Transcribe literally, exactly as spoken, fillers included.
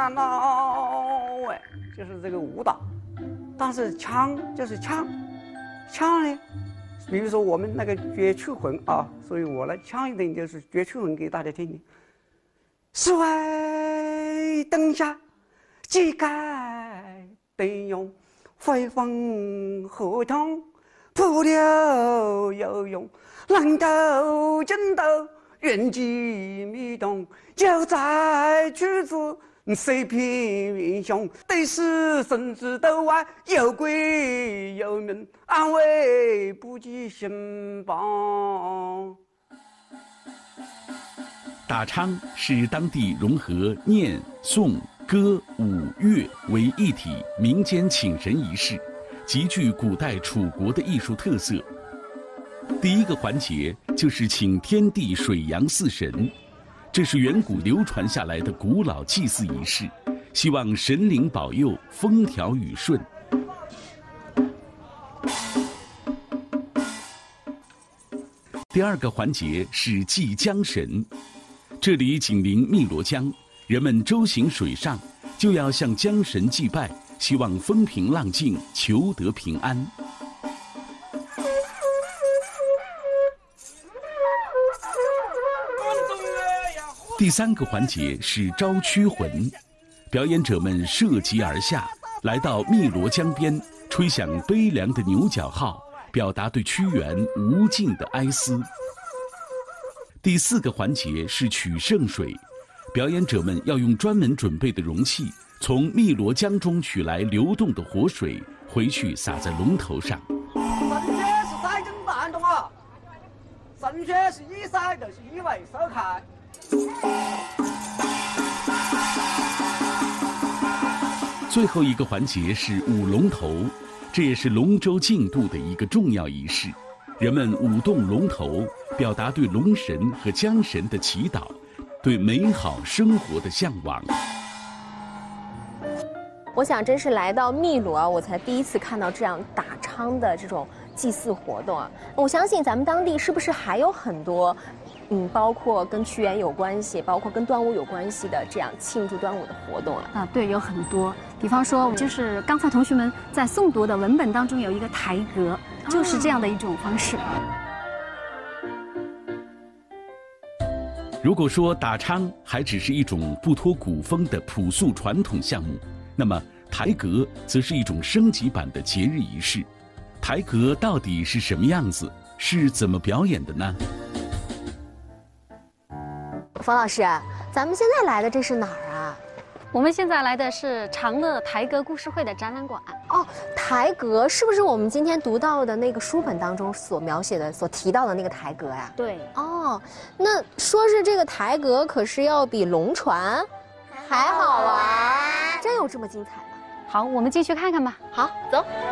啊闹哎，就是这个舞蹈。但是腔就是腔，腔呢，比如说我们那个绝曲魂啊，所以我来腔一点就是绝曲魂给大家听听。室外灯下，几盖灯用，飞风河通，扑流游泳，浪斗争斗，远近迷动，就在曲子。谁平英雄，对视甚至斗外，有贵有名，安慰不及兴邦。 打昌是当地融合念、诵、歌、舞、乐为一体民间请神仪式，极具古代楚国的艺术特色。第一个环节就是请天地水阳四神。这是远古流传下来的古老祭祀仪式，希望神灵保佑风调雨顺。第二个环节是祭江神，这里紧邻汨罗江，人们舟行水上，就要向江神祭拜，希望风平浪静，求得平安。第三个环节是招驱魂，表演者们涉级而下，来到汨罗江边，吹响悲凉的牛角号，表达对屈原无尽的哀思。第四个环节是取圣水，表演者们要用专门准备的容器，从汨罗江中取来流动的活水，回去洒在龙头上。 神仙是三更半钟啊，神仙是一塞就是一位收开。 最后一个环节是舞龙头，这也是龙舟竞渡的一个重要仪式。人们舞动龙头，表达对龙神和江神的祈祷，对美好生活的向往。 我想，真是来到汨罗啊，我才第一次看到这样打昌的这种祭祀活动啊。我相信咱们当地是不是还有很多？嗯，包括跟屈原有关系，包括跟端午有关系的这样庆祝端午的活动啊。 啊，对，有很多。比方说，就是刚才同学们在诵读的文本当中有一个台阁，就是这样的一种方式。 如果说打昌还只是一种不脱古风的朴素传统项目，那么台阁则是一种升级版的节日仪式。台阁到底是什么样子？是怎么表演的呢？ 冯老师，咱们现在来的这是哪儿啊？ 我们现在来的是长乐台阁故事会的展览馆。 哦，台阁是不是我们今天读到的那个书本当中所描写的、所提到的那个台阁呀？ 对。 哦，那说是这个台阁，可是要比龙船还好玩，真有这么精彩吗？ 好，我们继续看看吧。 好，走。